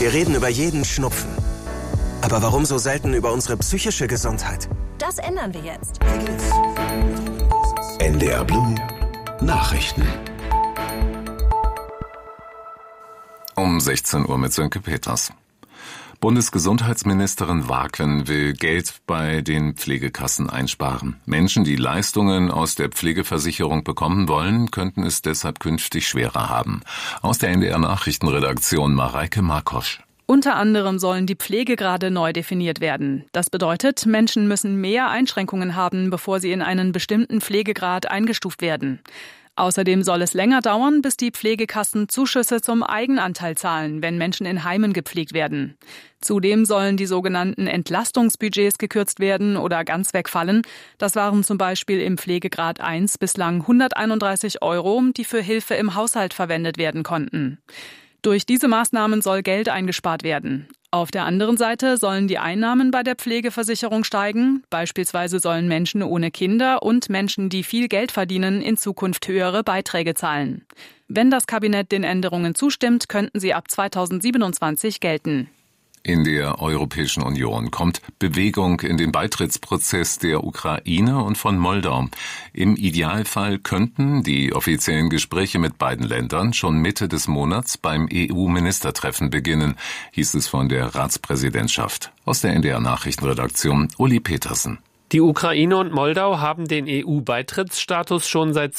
Wir reden über jeden Schnupfen. Aber warum so selten über unsere psychische Gesundheit? Das ändern wir jetzt. NDR Blue Nachrichten. Um 16 Uhr mit Sönke Peters. Bundesgesundheitsministerin Waken will Geld bei den Pflegekassen einsparen. Menschen, die Leistungen aus der Pflegeversicherung bekommen wollen, könnten es deshalb künftig schwerer haben. Aus der NDR Nachrichtenredaktion Mareike Markosch. Unter anderem sollen die Pflegegrade neu definiert werden. Das bedeutet, Menschen müssen mehr Einschränkungen haben, bevor sie in einen bestimmten Pflegegrad eingestuft werden. Außerdem soll es länger dauern, bis die Pflegekassen Zuschüsse zum Eigenanteil zahlen, wenn Menschen in Heimen gepflegt werden. Zudem sollen die sogenannten Entlastungsbudgets gekürzt werden oder ganz wegfallen. Das waren zum Beispiel im Pflegegrad 1 bislang 131 €, die für Hilfe im Haushalt verwendet werden konnten. Durch diese Maßnahmen soll Geld eingespart werden. Auf der anderen Seite sollen die Einnahmen bei der Pflegeversicherung steigen. Beispielsweise sollen Menschen ohne Kinder und Menschen, die viel Geld verdienen, in Zukunft höhere Beiträge zahlen. Wenn das Kabinett den Änderungen zustimmt, könnten sie ab 2027 gelten. In der Europäischen Union kommt Bewegung in den Beitrittsprozess der Ukraine und von Moldau. Im Idealfall könnten die offiziellen Gespräche mit beiden Ländern schon Mitte des Monats beim EU-Ministertreffen beginnen, hieß es von der Ratspräsidentschaft. Aus der NDR Nachrichtenredaktion Uli Petersen. Die Ukraine und Moldau haben den EU-Beitrittsstatus schon seit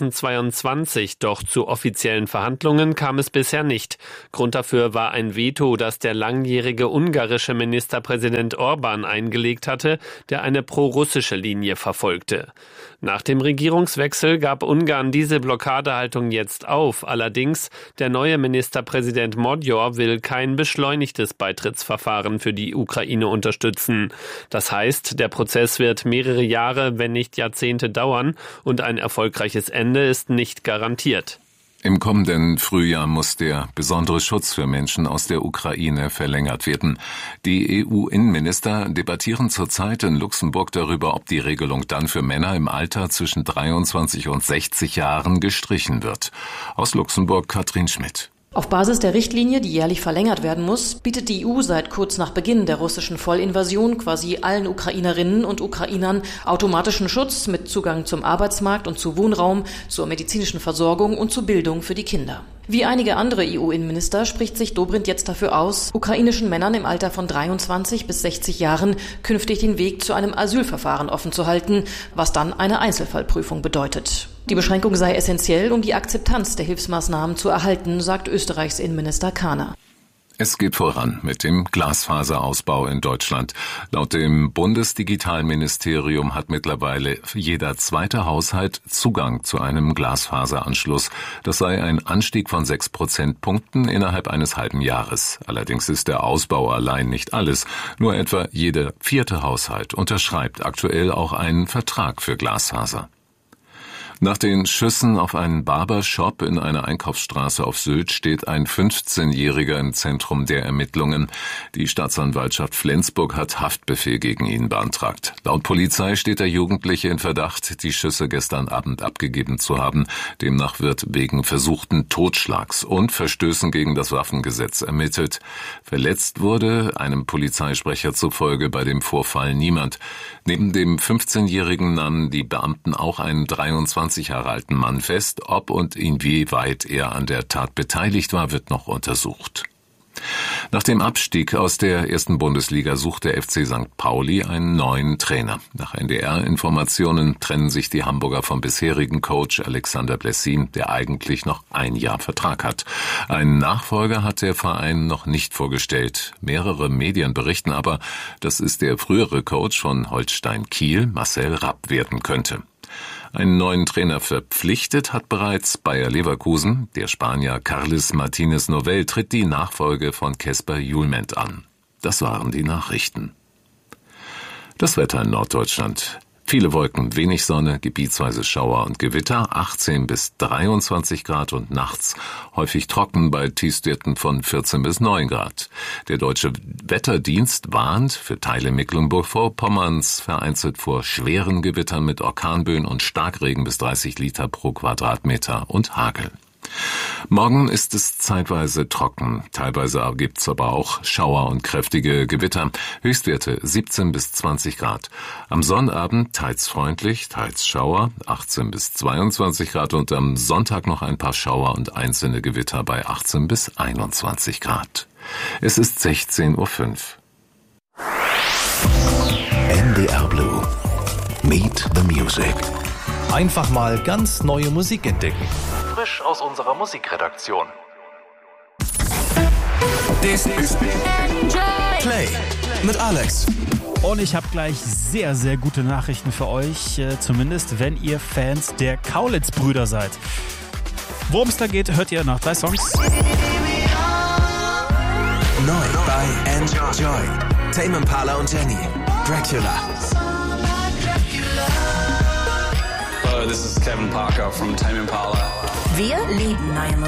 2022, doch zu offiziellen Verhandlungen kam es bisher nicht. Grund dafür war ein Veto, das der langjährige ungarische Ministerpräsident Orban eingelegt hatte, der eine pro-russische Linie verfolgte. Nach dem Regierungswechsel gab Ungarn diese Blockadehaltung jetzt auf. Allerdings, der neue Ministerpräsident Magyar will kein beschleunigtes Beitrittsverfahren für die Ukraine unterstützen. Das heißt, der Prozess wird mehrere Jahre, wenn nicht Jahrzehnte dauern und ein erfolgreiches Ende ist nicht garantiert. Im kommenden Frühjahr muss der besondere Schutz für Menschen aus der Ukraine verlängert werden. Die EU-Innenminister debattieren zurzeit in Luxemburg darüber, ob die Regelung dann für Männer im Alter zwischen 23 und 60 Jahren gestrichen wird. Aus Luxemburg Katrin Schmidt. Auf Basis der Richtlinie, die jährlich verlängert werden muss, bietet die EU seit kurz nach Beginn der russischen Vollinvasion quasi allen Ukrainerinnen und Ukrainern automatischen Schutz mit Zugang zum Arbeitsmarkt und zu Wohnraum, zur medizinischen Versorgung und zu Bildung für die Kinder. Wie einige andere EU-Innenminister spricht sich Dobrindt jetzt dafür aus, ukrainischen Männern im Alter von 23 bis 60 Jahren künftig den Weg zu einem Asylverfahren offen zu halten, was dann eine Einzelfallprüfung bedeutet. Die Beschränkung sei essentiell, um die Akzeptanz der Hilfsmaßnahmen zu erhalten, sagt Österreichs Innenminister Kahner. Es geht voran mit dem Glasfaserausbau in Deutschland. Laut dem Bundesdigitalministerium hat mittlerweile jeder zweite Haushalt Zugang zu einem Glasfaseranschluss. Das sei ein Anstieg von 6 Prozentpunkten innerhalb eines halben Jahres. Allerdings ist der Ausbau allein nicht alles. Nur etwa jeder vierte Haushalt unterschreibt aktuell auch einen Vertrag für Glasfaser. Nach den Schüssen auf einen Barbershop in einer Einkaufsstraße auf Sylt steht ein 15-Jähriger im Zentrum der Ermittlungen. Die Staatsanwaltschaft Flensburg hat Haftbefehl gegen ihn beantragt. Laut Polizei steht der Jugendliche in Verdacht, die Schüsse gestern Abend abgegeben zu haben. Demnach wird wegen versuchten Totschlags und Verstößen gegen das Waffengesetz ermittelt. Verletzt wurde, einem Polizeisprecher zufolge, bei dem Vorfall niemand. Neben dem 15-Jährigen nahmen die Beamten auch einen 23 Jahre alten Mann fest. Ob und inwieweit er an der Tat beteiligt war, wird noch untersucht. Nach dem Abstieg aus der ersten Bundesliga sucht der FC St. Pauli einen neuen Trainer. Nach NDR-Informationen trennen sich die Hamburger vom bisherigen Coach Alexander Blessin, der eigentlich noch ein Jahr Vertrag hat. Einen Nachfolger hat der Verein noch nicht vorgestellt. Mehrere Medien berichten aber, dass es der frühere Coach von Holstein Kiel, Marcel Rapp, werden könnte. Einen neuen Trainer verpflichtet hat bereits Bayer Leverkusen. Der Spanier Carles Martínez Novell tritt die Nachfolge von Kesper Julment an. Das waren die Nachrichten. Das Wetter in Norddeutschland. Viele Wolken, wenig Sonne, gebietsweise Schauer und Gewitter, 18 bis 23 Grad und nachts häufig trocken bei Tiefstwerten von 14 bis 9 Grad. Der Deutsche Wetterdienst warnt für Teile Mecklenburg-Vorpommerns vereinzelt vor schweren Gewittern mit Orkanböen und Starkregen bis 30 Liter pro Quadratmeter und Hagel. Morgen ist es zeitweise trocken. Teilweise gibt's aber auch Schauer und kräftige Gewitter. Höchstwerte 17 bis 20 Grad. Am Sonnabend teils freundlich, teils Schauer, 18 bis 22 Grad. Und am Sonntag noch ein paar Schauer und einzelne Gewitter bei 18 bis 21 Grad. Es ist 16:05 Uhr. NDR Blue. Meet the Music. Einfach mal ganz neue Musik entdecken. Frisch aus unserer Musikredaktion. This is Play mit Alex. Und ich habe gleich sehr, sehr gute Nachrichten für euch, zumindest wenn ihr Fans der Kaulitz-Brüder seid. Worum es da geht, hört ihr nach 3 Songs. Neu bei Enjoy. Tame Impala und Jenny. Dracula. Hello, this is Kevin Parker from Tame Impala. Wir lieben neue Musik.